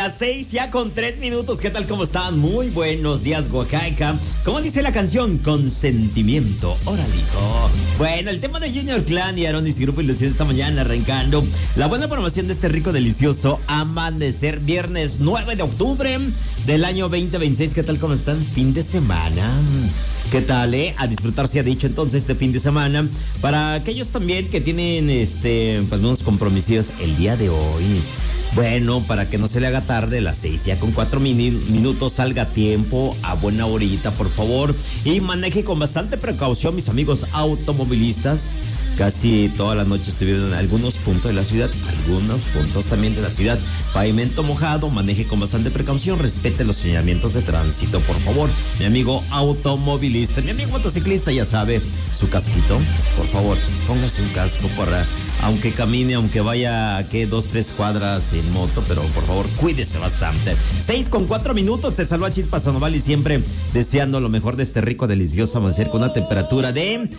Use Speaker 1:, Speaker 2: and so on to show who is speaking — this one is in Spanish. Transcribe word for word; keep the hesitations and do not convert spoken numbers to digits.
Speaker 1: Las seis ya con tres minutos. ¿Qué tal? ¿Cómo están? Muy buenos días, Oaxaca. ¿Cómo dice la canción? Consentimiento. Órale, hijo. Bueno, el tema de Junior Clan y Aronis y Grupo Ilusión esta mañana arrancando la buena promoción de este rico, delicioso amanecer. Viernes nueve de octubre del año veinte veintiséis. ¿Qué tal? ¿Cómo están? Fin de semana. ¿Qué tal, eh? A disfrutar se ha dicho entonces este fin de semana. Para aquellos también que tienen este, pues unos compromisos el día de hoy. Bueno, para que no se le haga tarde, las seis ya con cuatro mini, minutos, salga a tiempo, a buena horita, por favor. Y maneje con bastante precaución, mis amigos automovilistas. Casi toda la noche estuvieron en algunos puntos de la ciudad, algunos puntos también de la ciudad. Pavimento mojado, maneje con bastante precaución, respete los señalamientos de tránsito, por favor. Mi amigo automovilista, mi amigo motociclista, ya sabe, su casquito, por favor, póngase un casco para, aunque camine, aunque vaya, ¿qué? Dos, tres cuadras en moto, pero por favor, cuídese bastante. Seis con cuatro minutos, te saluda Chispa Sandoval y siempre deseando lo mejor de este rico, delicioso amanecer con una temperatura de